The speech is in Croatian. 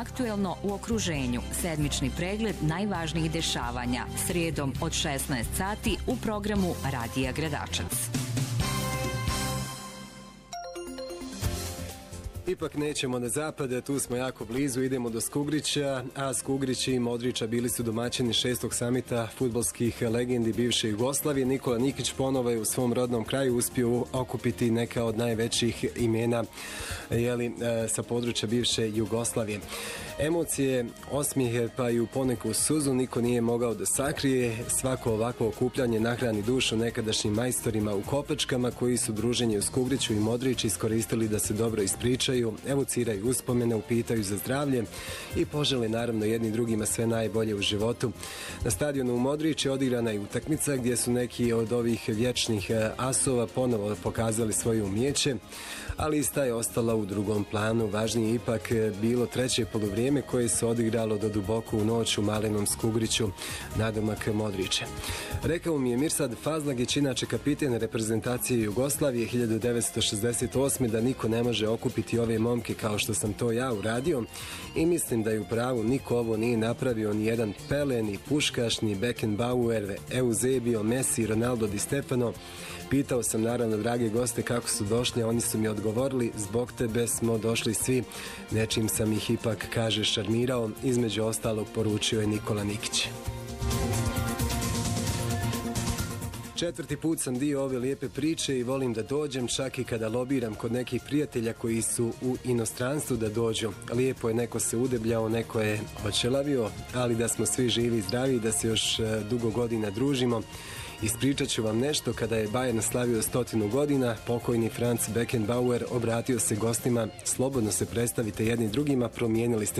Aktuelno u okruženju, sedmični pregled najvažnijih dešavanja, srijedom od 16 sati u programu Radija Gradačac. Ipak nećemo na zapad, tu smo jako blizu, idemo do Skugrića, a Skugrić i Modrića bili su domaćini 6. samita fudbalskih legendi bivše Jugoslavije. Nikola Nikić ponovo je u svom rodnom kraju uspio okupiti neka od najvećih imena sa područja bivše Jugoslavije. Emocije, osmijehe pa i u poneku suzu niko nije mogao da sakrije. Svako ovakvo okupljanje nahrani dušu nekadašnjim majstorima u Kopačkama koji su druženje u Skugriću i Modrić iskoristili da se dobro ispričaju, evociraju uspomene, upitaju za zdravlje i požele naravno jedni drugima sve najbolje u životu. Na stadionu u Modrić je odigrana i utakmica gdje su neki od ovih vječnih asova ponovo pokazali svoje umijeće, ali ista je ostala u drugom planu. Važnije je ipak bilo treće poluvrijeme koje se odigralo do duboko u noć u malenom Skugriću nadomak Modrića. Rekao mi je Mirsad Fazlagić, inače kapiten reprezentacije Jugoslavije 1968. da niko ne može okupiti ove momke kao što sam to ja uradio i mislim da je u pravu, niko ovo nije napravio, ni jedan Pele, ni Puškaš, ni Beckenbauer, Eusebio, Messi, Ronaldo Di Stefano. Pitao sam naravno drage goste kako su došli, a oni su mi odgovorili zbog tebe smo došli svi, nečim sam ih ipak, kaže, šarmirao, između ostalog poručio je Nikola Nikić. Četvrti put sam dio ove lijepe priče i volim da dođem čak i kada lobiram kod nekih prijatelja koji su u inostranstvu da dođu. Lijepo je, neko se udebljao, neko je očelavio, ali da smo svi živi i zdravi, da se još dugo godina družimo. Ispričat ću vam nešto, kada je Bayern slavio 100 godina, pokojni Franz Beckenbauer obratio se gostima, slobodno se predstavite jedni drugima, promijenili ste